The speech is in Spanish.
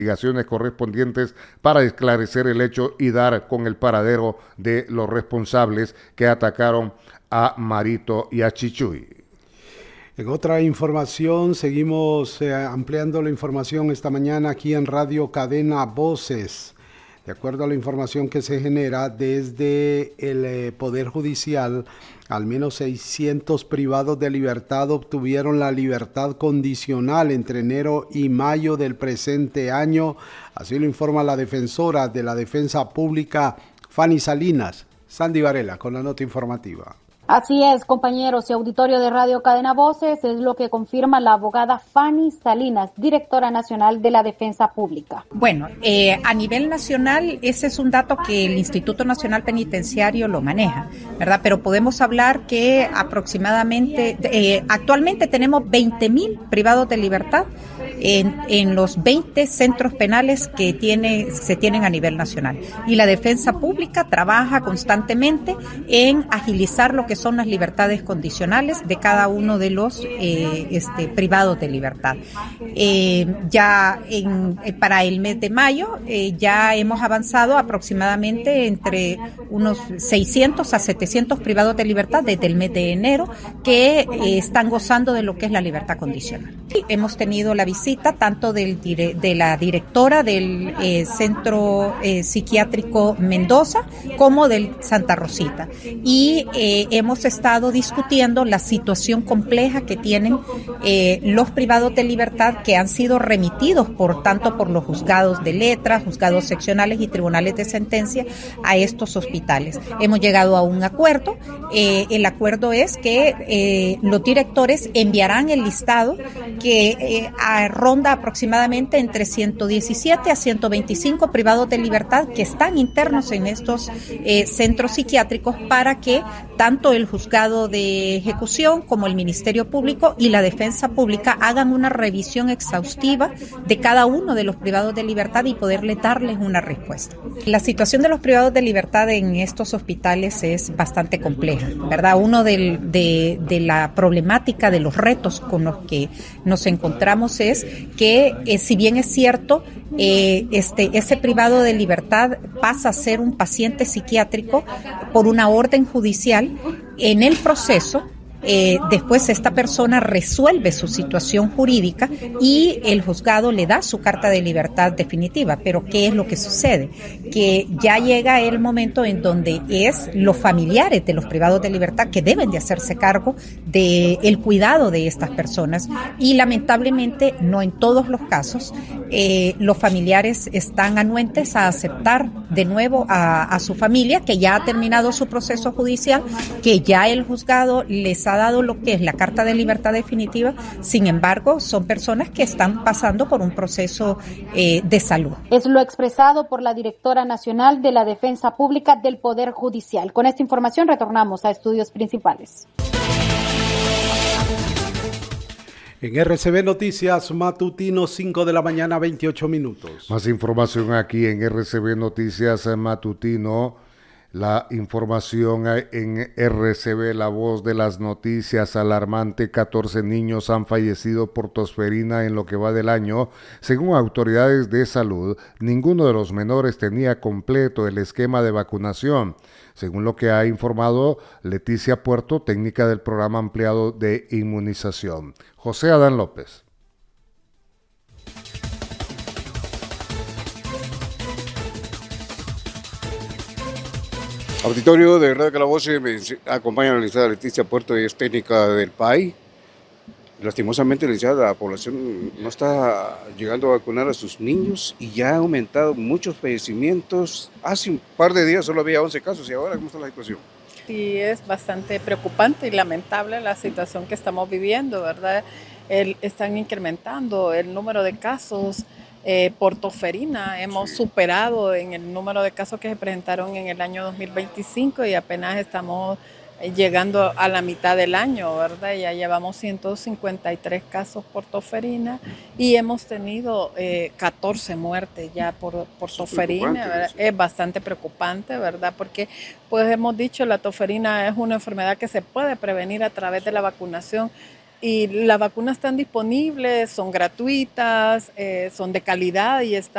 investigaciones correspondientes para esclarecer el hecho y dar con el paradero de los responsables que atacaron a Marito y a Chichuy. En otra información, seguimos ampliando la información esta mañana aquí en Radio Cadena Voces. De acuerdo a la información que se genera desde el Poder Judicial, al menos 600 privados de libertad obtuvieron la libertad condicional entre enero y mayo del presente año. Así lo informa la defensora de la Defensa Pública, Fanny Salinas. Sandy Varela con la nota informativa. Así es, compañeros y auditorio de Radio Cadena Voces, es lo que confirma la abogada Fanny Salinas, directora nacional de la Defensa Pública. Bueno, a nivel nacional, ese es un dato que el Instituto Nacional Penitenciario lo maneja, ¿verdad? Pero podemos hablar que aproximadamente, actualmente tenemos 20,000 privados de libertad en los 20 centros penales que se tienen a nivel nacional. Y la Defensa Pública trabaja constantemente en agilizar lo que son las libertades condicionales de cada uno de los privados de libertad. Para el mes de mayo ya hemos avanzado aproximadamente entre unos 600 a 700 privados de libertad desde el mes de enero que están gozando de lo que es la libertad condicional. Hemos tenido la visita tanto de la directora del Centro Psiquiátrico Mendoza como del Santa Rosita y hemos estado discutiendo la situación compleja que tienen los privados de libertad que han sido remitidos tanto por los juzgados de letras, juzgados seccionales y tribunales de sentencia a estos hospitales. Hemos llegado a un acuerdo. El acuerdo es que los directores enviarán el listado que ronda aproximadamente entre 117 a 125 privados de libertad que están internos en estos centros psiquiátricos para que tanto el juzgado de ejecución como el Ministerio Público y la Defensa Pública hagan una revisión exhaustiva de cada uno de los privados de libertad y poderle darles una respuesta. La situación de los privados de libertad en estos hospitales es bastante compleja, ¿verdad? Uno de la problemática, de los retos con los que nos encontramos es que, si bien es cierto, ese privado de libertad pasa a ser un paciente psiquiátrico por una orden judicial, en el proceso después esta persona resuelve su situación jurídica y el juzgado le da su carta de libertad definitiva. Pero ¿qué es lo que sucede? Que ya llega el momento en donde es los familiares de los privados de libertad que deben de hacerse cargo del cuidado de estas personas y lamentablemente no en todos los casos los familiares están anuentes a aceptar de nuevo a su familia que ya ha terminado su proceso judicial, que ya el juzgado les ha dado lo que es la carta de libertad definitiva. Sin embargo, son personas que están pasando por un proceso de salud. Es lo expresado por la directora nacional de la Defensa Pública del Poder Judicial. Con esta información retornamos a estudios principales. En RCB Noticias Matutino, 5 de la mañana, 28 minutos. Más información aquí en RCB Noticias Matutino. La información en RCB, la voz de las noticias, alarmante: 14 niños han fallecido por tosferina en lo que va del año. Según autoridades de salud, ninguno de los menores tenía completo el esquema de vacunación, según lo que ha informado Leticia Puerto, técnica del programa ampliado de inmunización. José Adán López. Auditorio de Radio Calaboce, me acompaña la licenciada Leticia Puerto, ella es técnica del PAI. Lastimosamente, licenciada, la población no está llegando a vacunar a sus niños y ya ha aumentado muchos fallecimientos. Hace un par de días solo había 11 casos y ahora, ¿cómo está la situación? Sí, es bastante preocupante y lamentable la situación que estamos viviendo, ¿verdad? Están incrementando el número de casos por tosferina. Hemos superado en el número de casos que se presentaron en el año 2025 y apenas estamos llegando a la mitad del año, ¿verdad? Ya llevamos 153 casos por tosferina y hemos tenido 14 muertes ya por tosferina, ¿verdad? Es bastante preocupante, ¿verdad? Porque, pues hemos dicho, la tosferina es una enfermedad que se puede prevenir a través de la vacunación. Y las vacunas están disponibles, son gratuitas, son de calidad y están